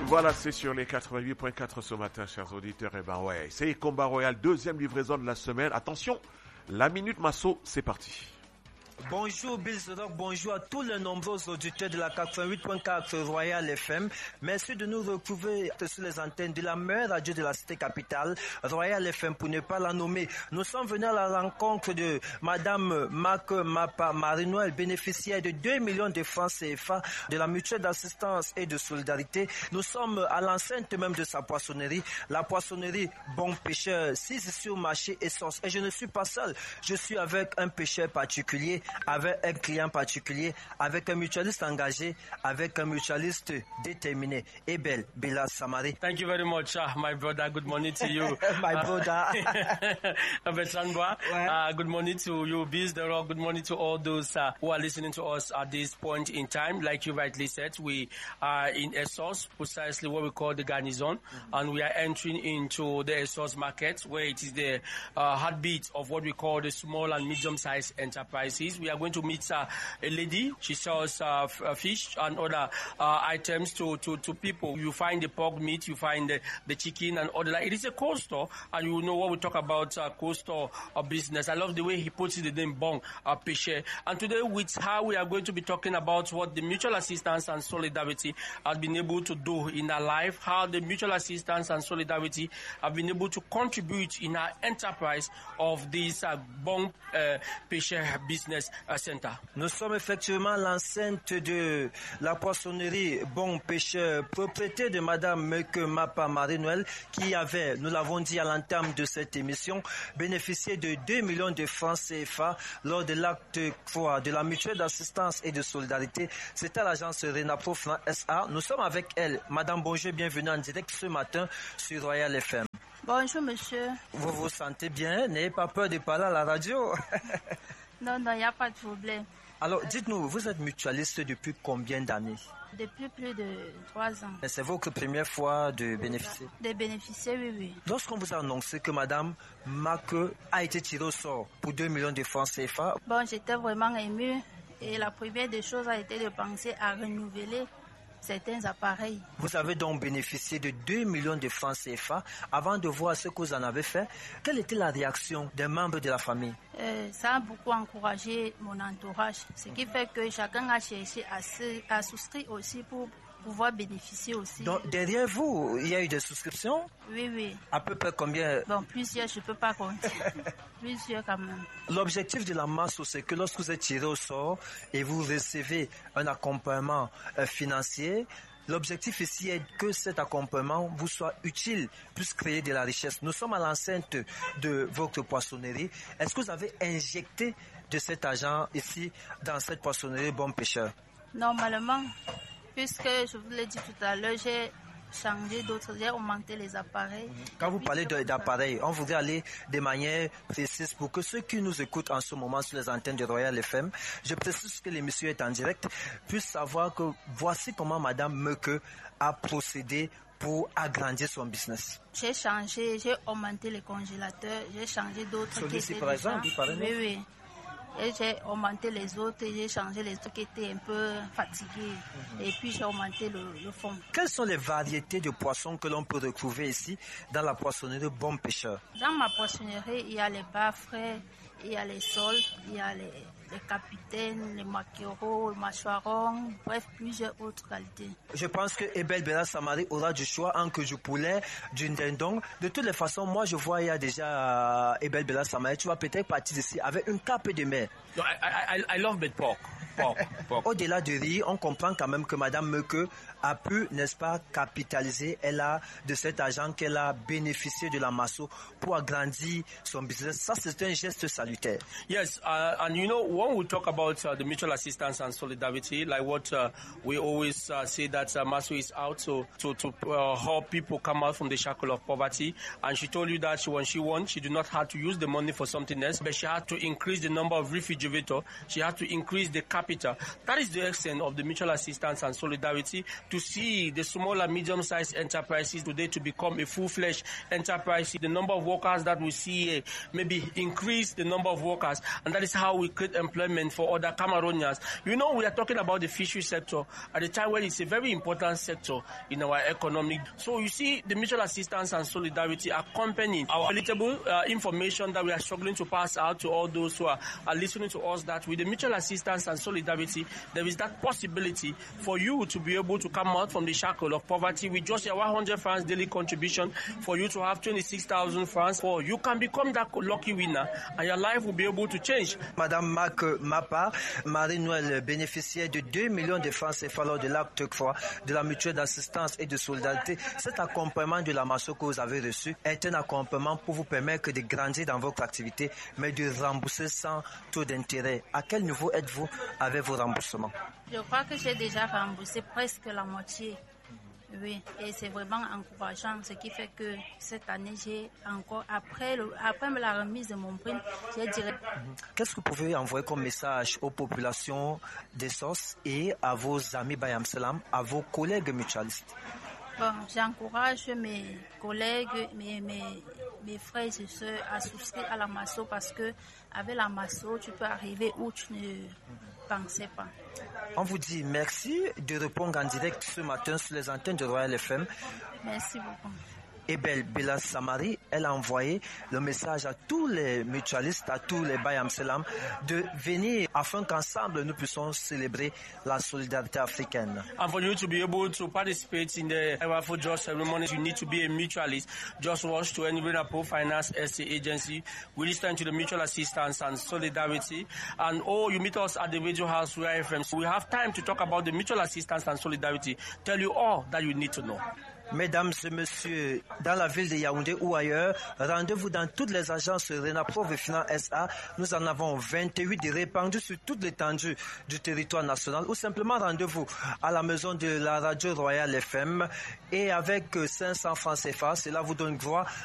Voilà, c'est sur les 88.4 ce matin, chers auditeurs. Et ben ouais, c'est Combat Royal, deuxième livraison de la semaine. Attention, la Minute Masso, c'est parti. Bonjour Bill Rock, bonjour à tous les nombreux auditeurs de la 88.4 Royal FM. Merci de nous retrouver sur les antennes de la meilleure radio de la cité capitale, Royal FM pour ne pas la nommer. Nous sommes venus à la rencontre de Madame Mapa Marie-Noël, bénéficiaire de 2 millions de francs CFA de la mutuelle d'assistance et de solidarité. Nous sommes à l'enceinte même de sa poissonnerie, la poissonnerie Bon Pêcheur, 6 sur marché et source. Et je ne suis pas seul, je suis avec un pêcheur particulier, avec un client particulier, avec un mutualiste engagé, avec un mutualiste déterminé. Ebel Bella Samari. Thank you very much, my brother. Good morning to you. My brother. Good morning to you, Biz the Rock. Good morning to all those who are listening to us at this point in time. Like you rightly said, we are in a source, precisely what we call the garnison, and we are entering into the source market, where it is the heartbeat of what we call the small and medium-sized enterprises. We are going to meet a lady. She sells fish and other items to people. You find the pork meat, you find the chicken and other. It is a cold store, and you know what we talk about cold store business. I love the way he puts it in the name Bon Pêcheur. And today with her, we are going to be talking about what the mutual assistance and solidarity has been able to do in her life, how the mutual assistance and solidarity have been able to contribute in her enterprise of this Bon Pêcheur business center. Nous sommes effectivement l'enceinte de la poissonnerie Bon Pêcheur, propriété de Madame Mapa Marie-Noël, qui avait, nous l'avons dit à l'entame de cette émission, bénéficié de 2 millions de francs CFA lors de l'acte 3 de la mutuelle d'assistance et de solidarité. C'était à l'agence Renapro Flan SA. Nous sommes avec elle. Madame, bonjour, bienvenue en direct ce matin sur Royal FM. Bonjour monsieur. Vous vous sentez bien? N'ayez pas peur de parler à la radio. Non, il n'y a pas de problème. Alors, dites-nous, vous êtes mutualiste depuis combien d'années? Depuis plus de 3 ans. Et c'est votre première fois de bénéficier? De bénéficier, oui. Lorsqu'on vous a annoncé que Madame Mac a été tirée au sort pour 2 millions de francs CFA... Bon, j'étais vraiment émue et la première des choses a été de penser à renouveler certains appareils. Vous avez donc bénéficié de 2 millions de francs CFA. Avant de voir ce que vous en avez fait, quelle était la réaction des membres de la famille? Ça a beaucoup encouragé mon entourage, ce qui fait que chacun a cherché à souscrire aussi pour pouvoir bénéficier aussi. Donc derrière vous, il y a eu des souscriptions? Oui. À peu près combien? Bon, plusieurs, je ne peux pas compter. Plusieurs quand même. L'objectif de la masse, c'est que lorsque vous êtes tiré au sort et vous recevez un accompagnement financier, l'objectif ici est que cet accompagnement vous soit utile, puisse créer de la richesse. Nous sommes à l'enceinte de votre poissonnerie. Est-ce que vous avez injecté de cet argent ici dans cette poissonnerie Bon Pêcheur? Normalement, puisque je vous l'ai dit tout à l'heure, j'ai changé d'autres, j'ai augmenté les appareils. Quand vous parlez d'appareils, on voudrait aller de manière précise pour que ceux qui nous écoutent en ce moment sur les antennes de Royal FM, je précise que l'émission est en direct, puissent savoir que voici comment Madame Meke a procédé pour agrandir son business. J'ai changé, j'ai augmenté les congélateurs, j'ai changé d'autres. Celui-ci par exemple, oui. Et j'ai augmenté les autres et j'ai changé les autres qui étaient un peu fatigués. Et puis j'ai augmenté le fond. Quelles sont les variétés de poissons que l'on peut retrouver ici dans la poissonnerie Bon Pêcheur? Dans ma poissonnerie, il y a les bas frais, il y a les sols, il y a les capitaines, les maquereaux, les mâchoirons, bref, plusieurs autres qualités. Je pense que Ebel Bella Samari aura du choix en queue du poulet, du dindon. De toutes les façons, moi je vois il y a déjà Ebel Bella Samari. Tu vas peut-être partir ici avec une cape de mer. No, I love the pork. Au-delà du riz, on comprend quand même que Madame Meke a pu, n'est-ce pas, capitaliser. Elle a de cet argent qu'elle a bénéficié de la Masso pour agrandir son business. Ça, c'est un geste salutaire. Yes, and you know, when we talk about the mutual assistance and solidarity, like what we always say that Masso is out to help people come out from the shackle of poverty. And she told you that when she won, she did not have to use the money for something else, but she had to increase the number of refrigerators. She had to increase the capital. That is the extent of the mutual assistance and solidarity to see the small and medium-sized enterprises today to become a full-fledged enterprise. The number of workers that we see here maybe increase the number of workers, and that is how we create employment for other Cameroonians. You know, we are talking about the fishery sector at a time when it's a very important sector in our economy. So you see, the mutual assistance and solidarity accompanying our relatable information that we are struggling to pass out to all those who are listening to us, that with the mutual assistance and solidarity, there is that possibility for you to be able to come out from the shackle of poverty with just your 100 francs daily contribution, for you to have 26,000 francs, for you can become that lucky winner and your life will be able to change. Madame Mac Mapa, Marie-Noël bénéficiait de 2 millions de francs CFA lors de l'acte 3 de la mutuelle d'assistance et de solidarité. Cet accompagnement de la MASO que vous avez reçu est un accompagnement pour vous permettre de grandir dans votre activité, mais de rembourser sans taux d'intérêt. À quel niveau êtes-vous avec vos remboursements? Je crois que j'ai déjà remboursé presque la moitié. Oui, et c'est vraiment encourageant, ce qui fait que cette année, j'ai encore, après la remise de mon prime, j'ai direct. Qu'est-ce que vous pouvez envoyer comme message aux populations des SOS et à vos amis Bayam Salam, à vos collègues mutualistes? Bon, j'encourage mes collègues, mes frères et sœurs à souscrire à la MASO, parce que avec la MASO, tu peux arriver où tu ne pensais pas. On vous dit merci de répondre en direct ce matin sur les antennes de Royal FM. Merci beaucoup. Et Bella Samari, elle a envoyé le message à tous les mutualistes, à tous les Bayam Salam, de venir afin qu'ensemble nous puissions célébrer la solidarité africaine. And for you to be able to participate in the Ewafo Job ceremony, you need to be a mutualist. Just rush to any Renapo Finance SA agency. We listen to the mutual assistance and solidarity. And you meet us at the Radio House Royal FM. So we have time to talk about the mutual assistance and solidarity. Tell you all that you need to know. Mesdames et messieurs, dans la ville de Yaoundé ou ailleurs, rendez-vous dans toutes les agences Renapro et Finance SA. Nous en avons 28 répandus sur toute l'étendue du territoire national, ou simplement rendez-vous à la maison de la radio Royal FM et avec 500 francs CFA, cela vous donne droit